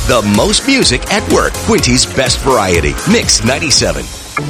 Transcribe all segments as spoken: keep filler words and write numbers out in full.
The most music at work. Quinty's best variety. Mix ninety-seven.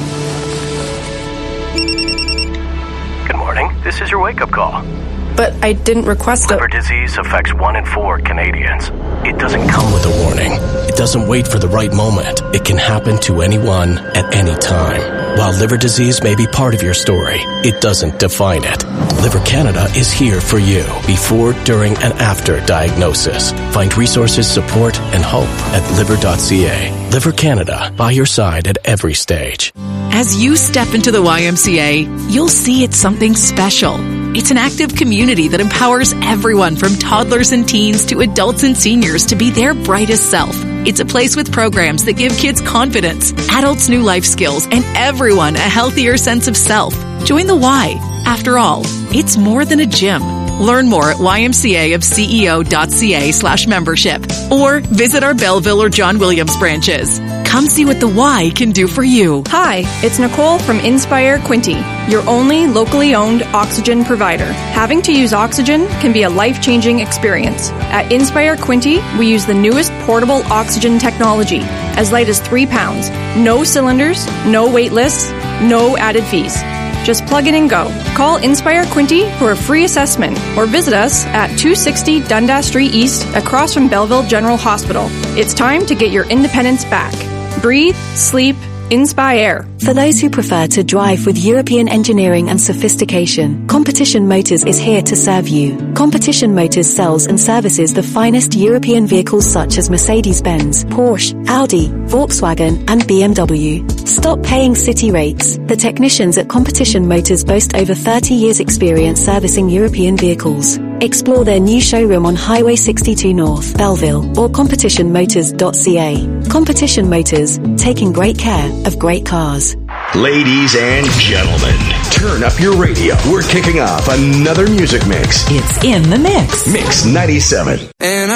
Good morning. This is your wake-up call. But I didn't request Liver it. disease affects one in four Canadians. It doesn't come with With a warning. It doesn't wait for the right moment. It can happen to anyone at any time. While liver disease may be part of your story, it doesn't define it. Liver Canada is here for you before, during, and after diagnosis. Find resources, support, and hope at liver dot c a. Liver Canada, by your side at every stage. As you step into the Y M C A, you'll see it's something special. It's an active community that empowers everyone from toddlers and teens to adults and seniors to be their brightest self. It's a place with programs that give kids confidence, adults new life skills, and everyone a healthier sense of self. Join the Y. After all, it's more than a gym. Learn more at y m c a of c e o dot c a slash membership or visit our Belleville or John Williams branches. Come see what the Y can do for you. Hi, it's Nicole from Inspire Quinty, your only locally owned oxygen provider. Having to use oxygen can be a life-changing experience. At Inspire Quinty, we use the newest portable oxygen technology, as light as three pounds. No cylinders, no wait lists, no added fees. Just plug in and go. Call Inspire Quinty for a free assessment or visit us at two sixty Dundas Street East across from Belleville General Hospital. It's time to get your independence back. Breathe, sleep, Inspire. For those who prefer to drive with European engineering and sophistication, Competition Motors is here to serve you. Competition Motors sells and services the finest European vehicles such as Mercedes-Benz, Porsche, Audi, Volkswagen, and B M W. Stop paying city rates. The technicians at Competition Motors boast over thirty years experience servicing European vehicles. Explore their new showroom on Highway sixty-two North, Belleville, or competition motors dot c a. Competition Motors, taking great care of great cars. Ladies and gentlemen, turn up your radio. We're kicking off another music mix. It's in the mix. Mix ninety-seven. And